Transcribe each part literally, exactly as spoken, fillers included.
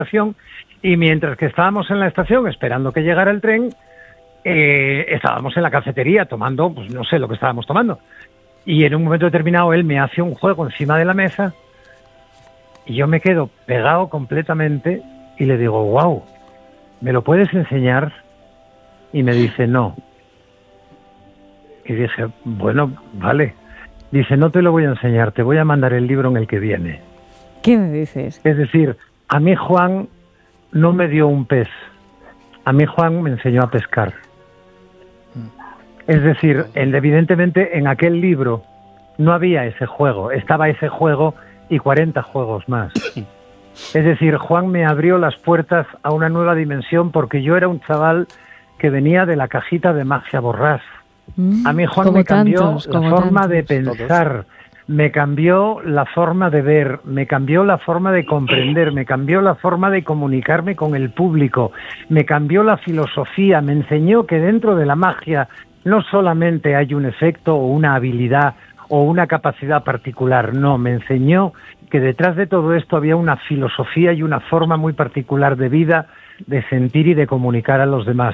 estación, y mientras que estábamos en la estación esperando que llegara el tren, eh, estábamos en la cafetería tomando, pues no sé lo que estábamos tomando. Y en un momento determinado él me hace un juego encima de la mesa y yo me quedo pegado completamente y le digo, wow, ¿me lo puedes enseñar? Y me dice, no. Y dije, bueno, vale. Dice, no te lo voy a enseñar, te voy a mandar el libro en el que viene. ¿Qué me dices? Es decir, a mí Juan no me dio un pez, a mí Juan me enseñó a pescar. Es decir, evidentemente en aquel libro no había ese juego, estaba ese juego y cuarenta juegos más. Es decir, Juan me abrió las puertas a una nueva dimensión porque yo era un chaval que venía de la cajita de Magia Borrás. A mí Juan me cambió tantos, la forma tantos. de pensar, me cambió la forma de ver, me cambió la forma de comprender, me cambió la forma de comunicarme con el público, me cambió la filosofía, me enseñó que dentro de la magia no solamente hay un efecto o una habilidad o una capacidad particular, no, me enseñó que detrás de todo esto había una filosofía y una forma muy particular de vida, de sentir y de comunicar a los demás.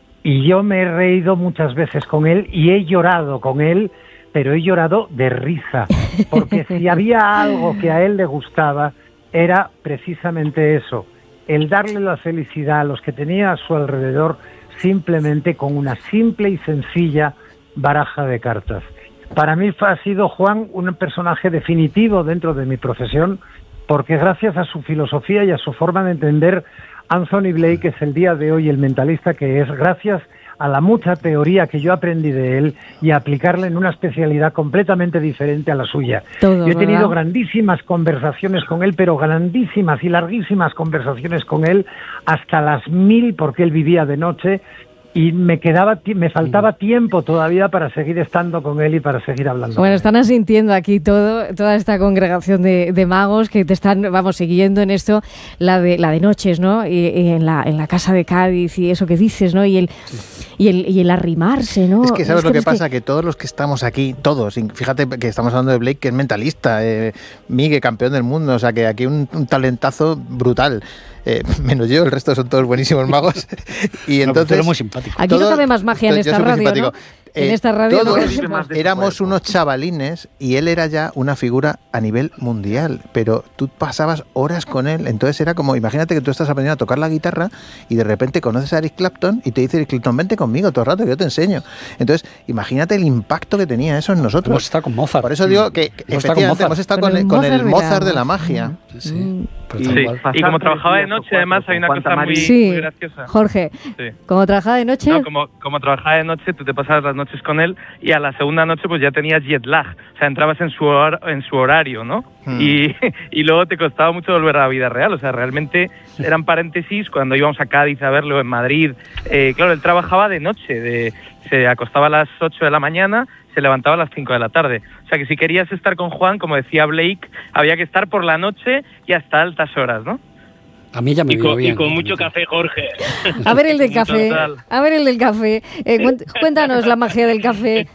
Y yo me he reído muchas veces con él y he llorado con él, pero he llorado de risa, porque si había algo que a él le gustaba, era precisamente eso, el darle la felicidad a los que tenía a su alrededor simplemente con una simple y sencilla baraja de cartas. Para mí ha sido Juan un personaje definitivo dentro de mi profesión, porque gracias a su filosofía y a su forma de entender, Anthony Blake es el día de hoy el mentalista que es, gracias a la mucha teoría que yo aprendí de él y a aplicarla en una especialidad completamente diferente a la suya. Todo, yo he tenido ¿verdad? grandísimas conversaciones con él, pero grandísimas y larguísimas conversaciones con él, hasta las mil, porque él vivía de noche, y me quedaba, me faltaba tiempo todavía para seguir estando con él y para seguir hablando. Bueno, están asintiendo aquí todo, toda esta congregación de, de magos que te están, vamos, siguiendo en esto, la de la de noches, ¿no? Y, y en la en la casa de Cádiz y eso que dices, ¿no? Y el sí. y el y el arrimarse, ¿no? Es que sabes es lo que, que pasa, que... que todos los que estamos aquí, todos, fíjate que estamos hablando de Blake, que es mentalista, eh, Miguel, campeón del mundo, o sea que aquí un, un talentazo brutal. Eh, menos yo, el resto son todos buenísimos magos. Y entonces, no, muy simpático. Aquí todo, no cabe más magia en esta radio, ¿no? Eh, en esta radio todos no éramos unos chavalines y él era ya una figura a nivel mundial, pero tú pasabas horas con él, entonces era como, imagínate que tú estás aprendiendo a tocar la guitarra y de repente conoces a Eric Clapton y te dice Eric Clapton, vente conmigo todo el rato que yo te enseño. Entonces, imagínate el impacto que tenía eso en nosotros. Hemos estado con Mozart. Por eso digo que, que hemos efectivamente estado hemos estado con, con el con Mozart, el Mozart de de la la magia. Sí, sí. Mm. Pues Y, igual. y como trabajaba de noche, además, hay una cosa muy, sí, muy graciosa. Jorge, sí. como trabajaba de noche... No, como, como trabajaba de noche, tú te pasabas las noches con él y a la segunda noche pues ya tenías jet lag. O sea, entrabas en su, hor en su horario, ¿no? Hmm. Y, y luego te costaba mucho volver a la vida real. O sea, realmente eran paréntesis cuando íbamos a Cádiz a verlo, en Madrid. Eh, claro, él trabajaba de noche. De, se acostaba a las ocho de la mañana, se levantaba a las cinco de la tarde. O sea, que si querías estar con Juan, como decía Blake, había que estar por la noche y hasta altas horas, ¿no? A mí ya me y vino con, bien. Y con mucho café, Jorge. A ver el del café. A ver el del café. Eh, cuéntanos la magia del café.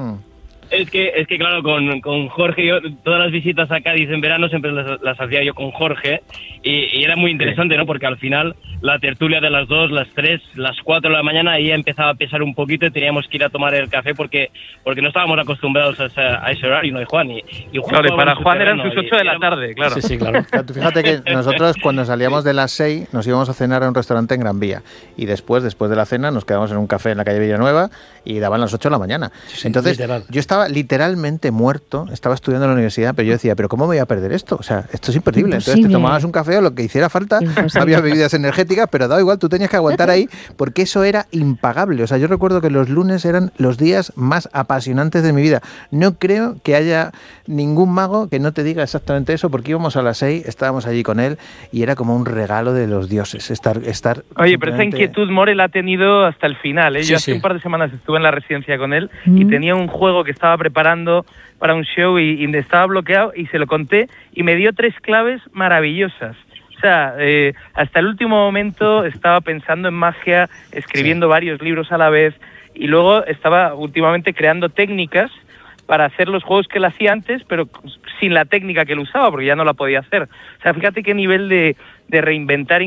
Es que, es que claro, con, con Jorge, yo todas las visitas a Cádiz en verano siempre las, las hacía yo con Jorge y, y era muy interesante, ¿no? Porque al final la tertulia de las dos, las tres, las cuatro de la mañana ahí ya empezaba a pesar un poquito y teníamos que ir a tomar el café porque porque no estábamos acostumbrados a ese, a ese horario, ¿no? Y Juan, y, y Juan claro, y para Juan eran sus ocho de la tarde, claro. Sí, sí, claro. Tú fíjate que nosotros cuando salíamos de las seis nos íbamos a cenar a un restaurante en Gran Vía y después, después de la cena nos quedamos en un café en la calle Villanueva y daban las ocho de la mañana. Sí, entonces literal. Yo estaba literalmente muerto, estaba estudiando en la universidad, pero yo decía, ¿pero cómo me voy a perder esto? O sea, esto es imperdible. Imposible. Entonces te tomabas un café o lo que hiciera falta, imposible. Había bebidas energéticas, pero daba igual, tú tenías que aguantar ahí porque eso era impagable. O sea, yo recuerdo que los lunes eran los días más apasionantes de mi vida. No creo que haya ningún mago que no te diga exactamente eso, porque íbamos a las seis, estábamos allí con él y era como un regalo de los dioses estar... estar Oye, pero esa inquietud More la ha tenido hasta el final, ¿eh? Sí, yo hace sí. un par de semanas estuve en la residencia con él mm. y tenía un juego que estaba preparando para un show y, y estaba bloqueado y se lo conté y me dio tres claves maravillosas. O sea, eh, hasta el último momento estaba pensando en magia, escribiendo sí. varios libros a la vez y luego estaba últimamente creando técnicas para hacer los juegos que él hacía antes, pero sin la técnica que él usaba, porque ya no la podía hacer. O sea, fíjate qué nivel de, de reinventar